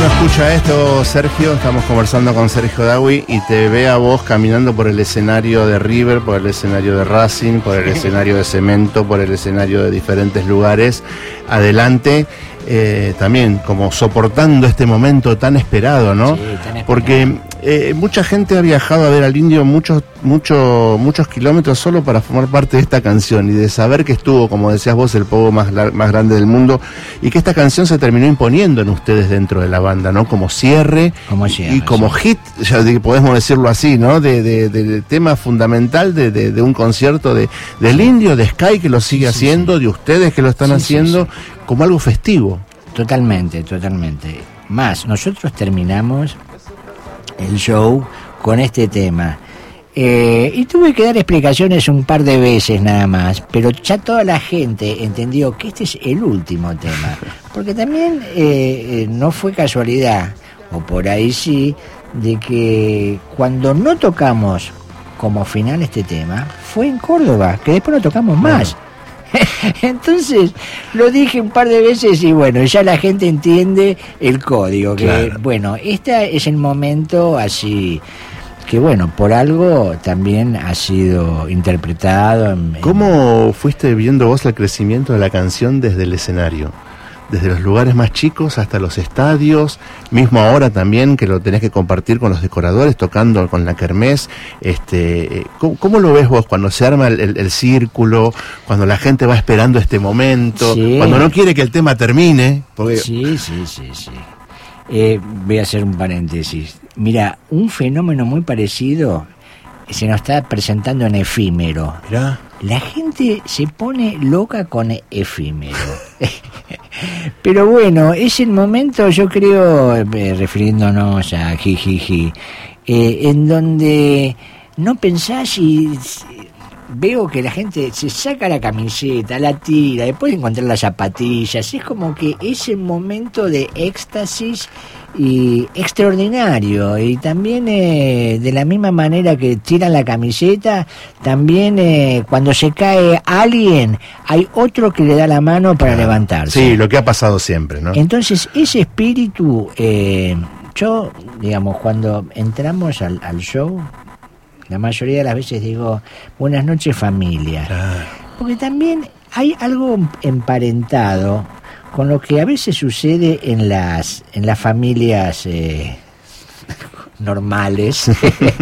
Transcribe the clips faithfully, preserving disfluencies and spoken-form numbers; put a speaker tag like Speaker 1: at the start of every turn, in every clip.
Speaker 1: uno escucha esto, Sergio, estamos conversando con Sergio Dawi y te ve a vos caminando por el escenario de River, por el escenario de Racing, por el escenario de Cemento, por el escenario de diferentes lugares, adelante, eh, también como soportando este momento tan esperado, ¿no?
Speaker 2: Sí, tan esperado.
Speaker 1: Porque eh, mucha gente ha viajado a ver al Indio muchos, muchos, muchos kilómetros solo para formar parte de esta canción y de saber que estuvo, como decías vos, el pogo más, más grande del mundo y que esta canción se terminó imponiendo en ustedes dentro de la banda, ¿no? Como cierre,
Speaker 2: como cierre
Speaker 1: y como
Speaker 2: sí.
Speaker 1: hit, ya podemos decirlo así, ¿no? De, de, de, de tema fundamental de, de, de un concierto de, del Indio, de Sky que lo sigue
Speaker 2: sí,
Speaker 1: haciendo,
Speaker 2: sí.
Speaker 1: de ustedes que lo están
Speaker 2: sí,
Speaker 1: haciendo,
Speaker 2: sí, sí.
Speaker 1: como algo festivo.
Speaker 2: Totalmente, totalmente. Más, nosotros terminamos el show con este tema. Eh, y tuve que dar explicaciones un par de veces nada más, pero ya toda la gente entendió que este es el último tema. Porque también eh, eh, no fue casualidad, o por ahí sí, de que cuando no tocamos como final este tema, fue en Córdoba, que después no tocamos más. Bueno. Entonces lo dije un par de veces y bueno, ya la gente entiende el código, que claro. Bueno, este es el momento así que bueno, por algo también ha sido interpretado en,
Speaker 1: ¿Cómo en... fuiste viendo vos el crecimiento de la canción desde el escenario? Desde los lugares más chicos hasta los estadios, mismo ahora también que lo tenés que compartir con los decoradores, tocando con la kermés. Este, ¿cómo, cómo lo ves vos cuando se arma el, el, el círculo, cuando la gente va esperando este momento, sí. Cuando no quiere que el tema termine? Porque...
Speaker 2: Sí, sí, sí, sí. Eh, voy a hacer un paréntesis. Mira, un fenómeno muy parecido se nos está presentando en Efímero.
Speaker 1: Mirá.
Speaker 2: La gente se pone loca con Efímero. Pero bueno, es el momento, yo creo, eh, refiriéndonos a Jijiji, eh, en donde no pensás y veo que la gente se saca la camiseta, la tira, después de encontrar las zapatillas, es como que es el momento de éxtasis y extraordinario, y también eh, de la misma manera que tiran la camiseta, también eh, cuando se cae alguien hay otro que le da la mano para ah, levantarse.
Speaker 1: Sí, lo que ha pasado siempre, ¿no?
Speaker 2: Entonces ese espíritu, eh, yo digamos cuando entramos al, al show, la mayoría de las veces digo buenas noches familia, ah. Porque también hay algo emparentado con lo que a veces sucede en las en las familias eh, normales,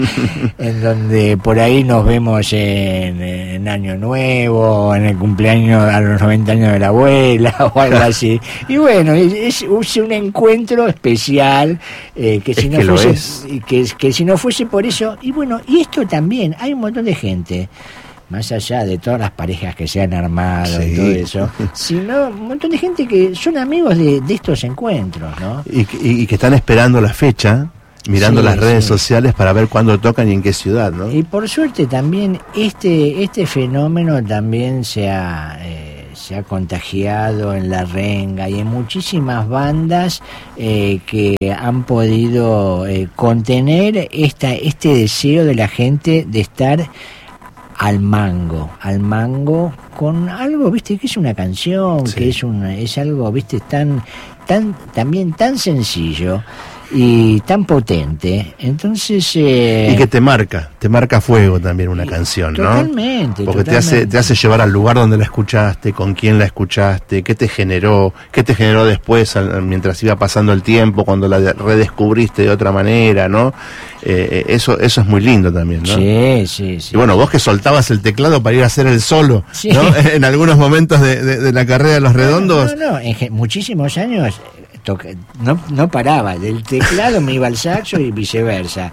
Speaker 2: en donde por ahí nos vemos en, en Año Nuevo, en el cumpleaños a los noventa años de la abuela o algo así. Y bueno, es, es un encuentro especial eh, que si
Speaker 1: es
Speaker 2: no
Speaker 1: que
Speaker 2: fuese que, que si no fuese por eso, y bueno, y esto también, hay un montón de gente, más allá de todas las parejas que se han armado, sí. Y todo eso, sino un montón de gente que son amigos de, de estos encuentros, ¿no?
Speaker 1: Y, y, y que están esperando la fecha, mirando sí, las redes sí. sociales para ver cuándo tocan y en qué ciudad, ¿no?
Speaker 2: Y por suerte también este este fenómeno también se ha eh, se ha contagiado en La Renga y en muchísimas bandas eh, que han podido eh, contener esta este deseo de la gente de estar al mango, al mango con algo, viste, que es una canción, sí. Que es un es algo, viste, tan tan también tan sencillo y tan potente. Entonces eh,
Speaker 1: y que te marca, te marca fuego también una canción,
Speaker 2: totalmente,
Speaker 1: ¿no? Porque
Speaker 2: totalmente.
Speaker 1: te hace te hace llevar al lugar donde la escuchaste, con quién la escuchaste, qué te generó, qué te generó después al, mientras iba pasando el tiempo, cuando la redescubriste de otra manera, ¿no? Eh, eso eso es muy lindo también, ¿no?
Speaker 2: Sí, sí, sí.
Speaker 1: Y bueno, vos que soltabas el teclado para ir a hacer el solo, sí. ¿No? En algunos momentos de, de, de la carrera de Los Redondos.
Speaker 2: No, no, no, en muchísimos años toca, no, no paraba, del teclado me iba al saxo y viceversa.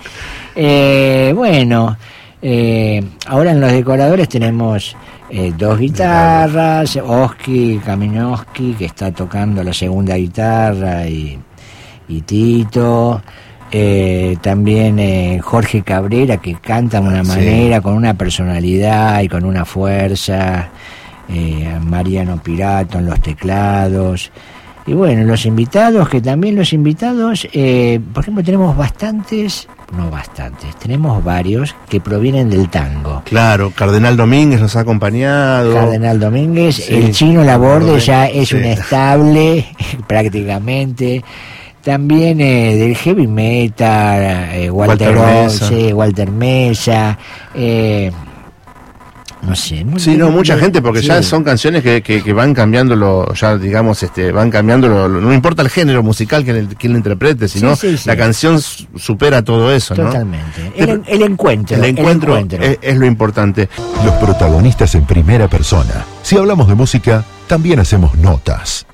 Speaker 2: Eh, bueno, eh, ahora en los decoradores tenemos eh, dos guitarras, Oski Kaminowski, que está tocando la segunda guitarra, y, y Tito, eh, también eh, Jorge Cabrera, que canta de una manera, sí. Con una personalidad y con una fuerza, eh, Mariano Pirato en los teclados. Y bueno, los invitados, que también los invitados, eh, por ejemplo, tenemos bastantes, no bastantes, tenemos varios que provienen del tango.
Speaker 1: Claro, Cardenal Domínguez nos ha acompañado.
Speaker 2: Cardenal Domínguez, sí, el Chino Laborde ya es sí. Un estable, prácticamente. también eh, del heavy metal, eh, Walter,
Speaker 1: Walter
Speaker 2: Mesa,
Speaker 1: Mesa.
Speaker 2: Walter Mesa, eh, no sé. No,
Speaker 1: Sí, no, mucha
Speaker 2: no,
Speaker 1: gente, porque
Speaker 2: sí.
Speaker 1: ya son canciones que, que, que van cambiando lo, ya digamos, este, van cambiando lo, lo- no importa el género musical que el, quien lo interprete, sino
Speaker 2: Sí, sí, sí.
Speaker 1: la canción su- supera todo eso, ¿no?
Speaker 2: Totalmente. El, el encuentro.
Speaker 1: El encuentro,
Speaker 2: el encuentro.
Speaker 1: Es, es lo importante.
Speaker 3: Los protagonistas en primera persona. Si hablamos de música, también hacemos notas.